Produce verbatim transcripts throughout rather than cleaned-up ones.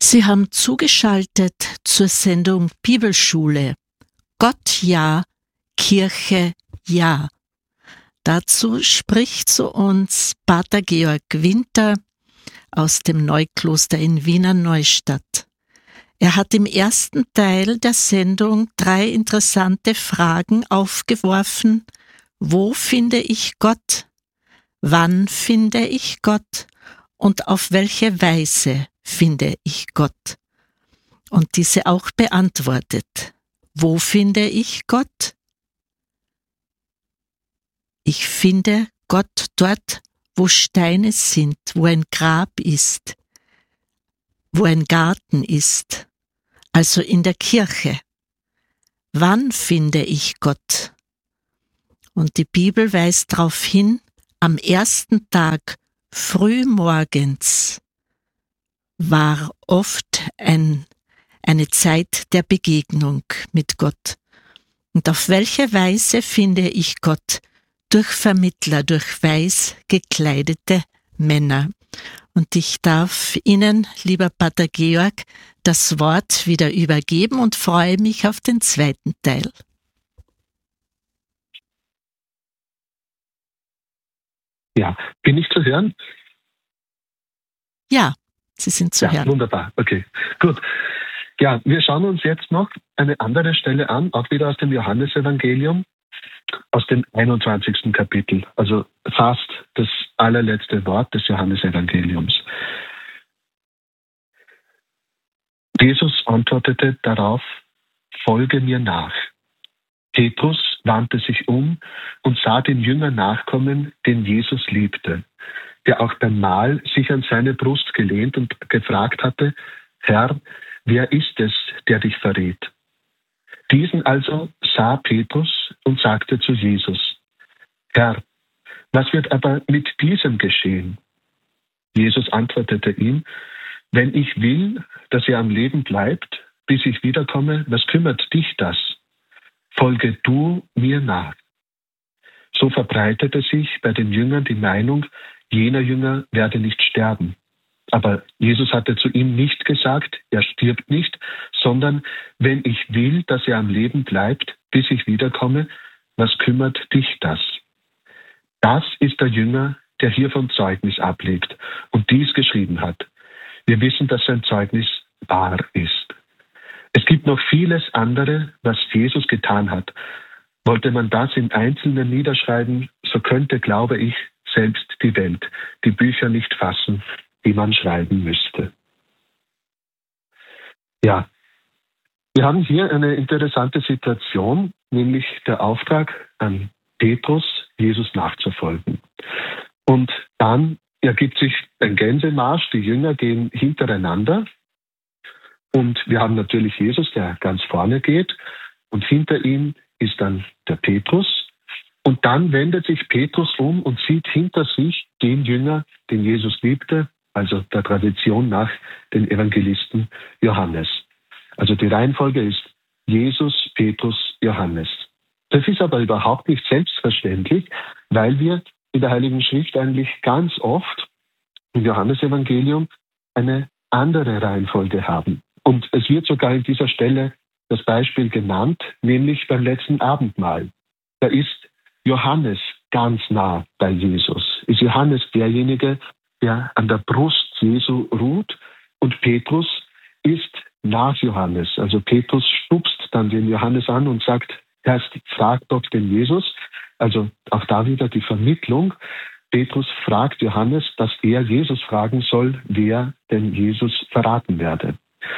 Sie haben zugeschaltet zur Sendung Bibelschule. Gott ja, Kirche ja. Dazu spricht zu uns Pater Georg Winter aus dem Neukloster in Wiener Neustadt. Er hat im ersten Teil der Sendung drei interessante Fragen aufgeworfen. Wo finde ich Gott? Wann finde ich Gott? Und auf welche Weise finde ich Gott? Und diese auch beantwortet. Wo finde ich Gott? Ich finde Gott dort, wo Steine sind, wo ein Grab ist, wo ein Garten ist, also in der Kirche. Wann finde ich Gott? Und die Bibel weist darauf hin, am ersten Tag frühmorgens war oft ein, eine Zeit der Begegnung mit Gott. Und auf welche Weise finde ich Gott? Durch Vermittler, durch weiß gekleidete Männer. Und ich darf Ihnen, lieber Pater Georg, das Wort wieder übergeben und freue mich auf den zweiten Teil. Ja, bin ich zu hören? Ja, Sie sind zu ja, hören. Wunderbar, okay, gut. Ja, wir schauen uns jetzt noch eine andere Stelle an, auch wieder aus dem Johannesevangelium, aus dem einundzwanzigsten Kapitel, also fast das allerletzte Wort des Johannesevangeliums. Jesus antwortete darauf: Folge mir nach. Petrus wandte sich um und sah den Jünger nachkommen, den Jesus liebte, der auch beim Mahl sich an seine Brust gelehnt und gefragt hatte: Herr, wer ist es, der dich verrät? Diesen also sah Petrus und sagte zu Jesus: Herr, was wird aber mit diesem geschehen? Jesus antwortete ihm: Wenn ich will, dass er am Leben bleibt, bis ich wiederkomme, was kümmert dich das? Folge du mir nach. So verbreitete sich bei den Jüngern die Meinung, jener Jünger werde nicht sterben. Aber Jesus hatte zu ihm nicht gesagt, er stirbt nicht, sondern wenn ich will, dass er am Leben bleibt, bis ich wiederkomme, was kümmert dich das? Das ist der Jünger, der hiervon Zeugnis ablegt und dies geschrieben hat. Wir wissen, dass sein Zeugnis wahr ist. Es gibt noch vieles andere, was Jesus getan hat. Wollte man das im Einzelnen niederschreiben, so könnte, glaube ich, selbst die Welt die Bücher nicht fassen, die man schreiben müsste. Ja, wir haben hier eine interessante Situation, nämlich der Auftrag an Petrus, Jesus nachzufolgen. Und dann ergibt sich ein Gänsemarsch, die Jünger gehen hintereinander und wir haben natürlich Jesus, der ganz vorne geht und hinter ihm ist dann der Petrus. Und dann wendet sich Petrus um und sieht hinter sich den Jünger, den Jesus liebte, also der Tradition nach den Evangelisten Johannes. Also die Reihenfolge ist Jesus, Petrus, Johannes. Das ist aber überhaupt nicht selbstverständlich, weil wir in der Heiligen Schrift eigentlich ganz oft im Johannesevangelium eine andere Reihenfolge haben. Und es wird sogar in dieser Stelle das Beispiel genannt, nämlich beim letzten Abendmahl. Da ist Johannes ganz nah bei Jesus. Ist Johannes derjenige, der an der Brust Jesu ruht, und Petrus ist nach Johannes. Also Petrus stupst dann den Johannes an und sagt: Erst frag doch den Jesus. Also auch da wieder die Vermittlung. Petrus fragt Johannes, dass er Jesus fragen soll, wer denn Jesus verraten werde.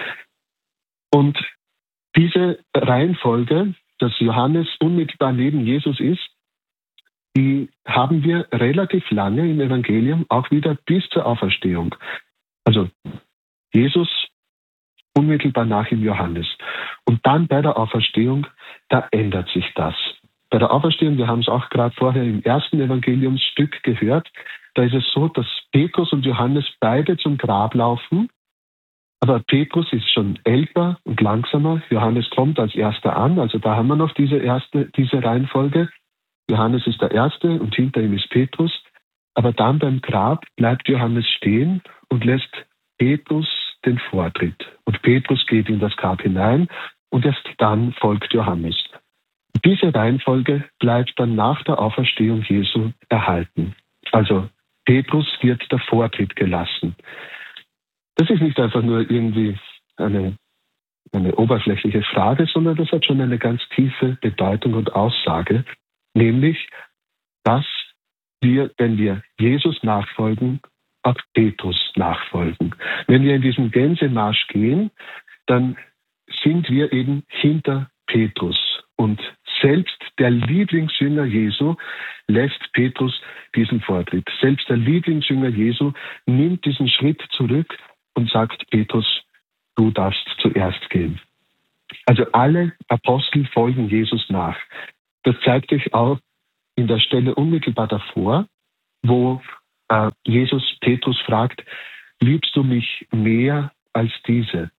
Und diese Reihenfolge, dass Johannes unmittelbar neben Jesus ist, die haben wir relativ lange im Evangelium, auch wieder bis zur Auferstehung. Also Jesus unmittelbar nach ihm Johannes. Und dann bei der Auferstehung, da ändert sich das. Bei der Auferstehung, wir haben es auch gerade vorher im ersten Evangeliumsstück gehört, da ist es so, dass Petrus und Johannes beide zum Grab laufen, aber Petrus ist schon älter und langsamer, Johannes kommt als erster an, also da haben wir noch diese erste, diese Reihenfolge. Johannes ist der Erste und hinter ihm ist Petrus, aber dann beim Grab bleibt Johannes stehen und lässt Petrus den Vortritt. Und Petrus geht in das Grab hinein und erst dann folgt Johannes. Diese Reihenfolge bleibt dann nach der Auferstehung Jesu erhalten. Also Petrus wird der Vortritt gelassen. Das ist nicht einfach nur irgendwie eine, eine oberflächliche Frage, sondern das hat schon eine ganz tiefe Bedeutung und Aussage, nämlich, dass wir, wenn wir Jesus nachfolgen, auch Petrus nachfolgen. Wenn wir in diesen Gänsemarsch gehen, dann sind wir eben hinter Petrus. Und selbst der Lieblingsjünger Jesu lässt Petrus diesen Vortritt. Selbst der Lieblingsjünger Jesu nimmt diesen Schritt zurück und sagt, Petrus, du darfst zuerst gehen. Also alle Apostel folgen Jesus nach. Das zeigt sich auch in der Stelle unmittelbar davor, wo äh, Jesus Petrus fragt, liebst du mich mehr als diese?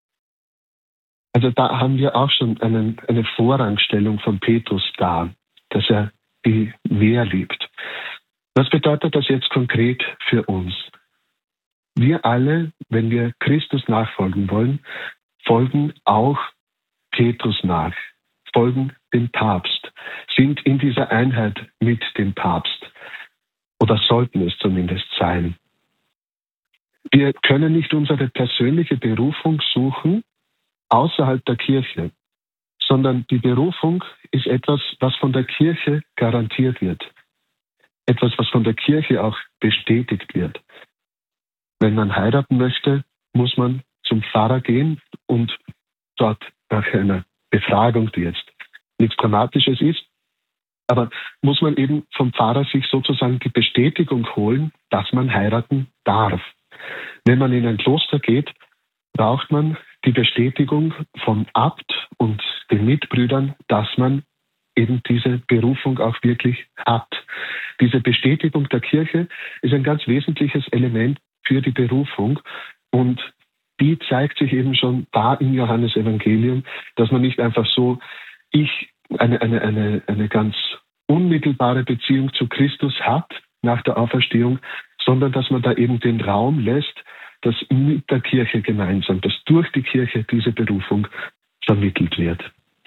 Also da haben wir auch schon einen, eine Vorrangstellung von Petrus da, dass er die mehr liebt. Was bedeutet das jetzt konkret für uns? Wir alle, wenn wir Christus nachfolgen wollen, folgen auch Petrus nach, folgen dem Papst, sind in dieser Einheit mit dem Papst oder sollten es zumindest sein. Wir können nicht unsere persönliche Berufung suchen außerhalb der Kirche, sondern die Berufung ist etwas, was von der Kirche garantiert wird. Etwas, was von der Kirche auch bestätigt wird. Wenn man heiraten möchte, muss man zum Pfarrer gehen und dort nach einer Befragung, die jetzt nichts Dramatisches ist, aber muss man eben vom Pfarrer sich sozusagen die Bestätigung holen, dass man heiraten darf. Wenn man in ein Kloster geht, braucht man die Bestätigung vom Abt und den Mitbrüdern, dass man eben diese Berufung auch wirklich hat. Diese Bestätigung der Kirche ist ein ganz wesentliches Element für die Berufung und die zeigt sich eben schon da im Johannesevangelium, dass man nicht einfach so ich eine, eine, eine, eine ganz unmittelbare Beziehung zu Christus hat nach der Auferstehung, sondern dass man da eben den Raum lässt, dass mit der Kirche gemeinsam, dass durch die Kirche diese Berufung vermittelt wird.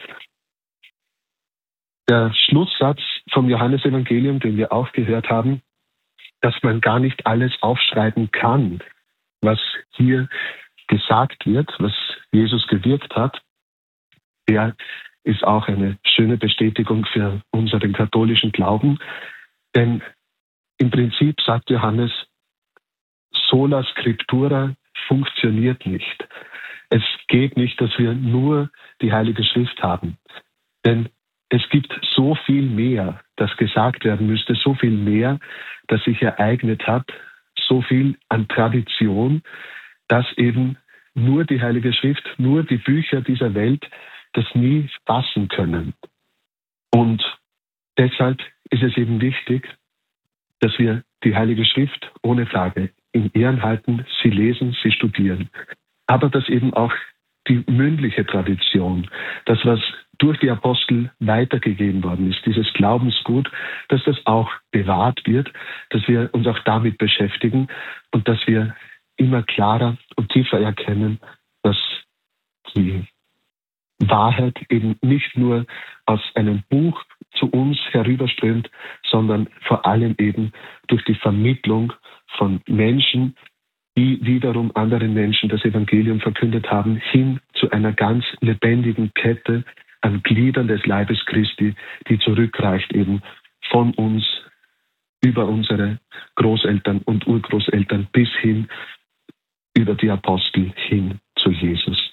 Der Schlusssatz vom Johannesevangelium, den wir auch gehört haben, dass man gar nicht alles aufschreiben kann, was hier gesagt wird, was Jesus gewirkt hat, der ist auch eine schöne Bestätigung für unseren katholischen Glauben. Denn im Prinzip sagt Johannes, sola scriptura funktioniert nicht. Es geht nicht, dass wir nur die Heilige Schrift haben. Denn es gibt so viel mehr, das gesagt werden müsste, so viel mehr, das sich ereignet hat, so viel an Tradition, dass eben nur die Heilige Schrift, nur die Bücher dieser Welt das nie fassen können. Und deshalb ist es eben wichtig, dass wir die Heilige Schrift ohne Frage in Ehren halten, sie lesen, sie studieren. Aber dass eben auch die mündliche Tradition, das, was durch die Apostel weitergegeben worden ist, dieses Glaubensgut, dass das auch bewahrt wird, dass wir uns auch damit beschäftigen und dass wir immer klarer und tiefer erkennen, dass die Wahrheit eben nicht nur aus einem Buch zu uns herüberströmt, sondern vor allem eben durch die Vermittlung von Menschen, die wiederum anderen Menschen das Evangelium verkündet haben, hin zu einer ganz lebendigen Kette an Gliedern des Leibes Christi, die zurückreicht eben von uns über unsere Großeltern und Urgroßeltern bis hin über die Apostel hin zu Jesus.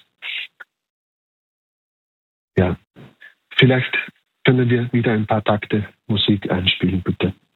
Ja, vielleicht können wir wieder ein paar Takte Musik einspielen, bitte.